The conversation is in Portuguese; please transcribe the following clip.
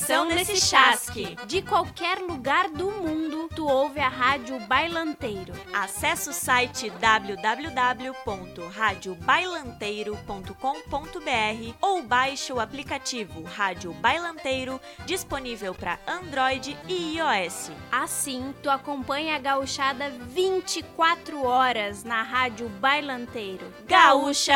atenção nesse chasque. De qualquer lugar do mundo, tu ouve a Rádio Bailanteiro. Acesse o site www.radiobailanteiro.com.br ou baixe o aplicativo Rádio Bailanteiro, disponível para Android e iOS. Assim, tu acompanha a gauchada 24 horas na Rádio Bailanteiro. Gaúcha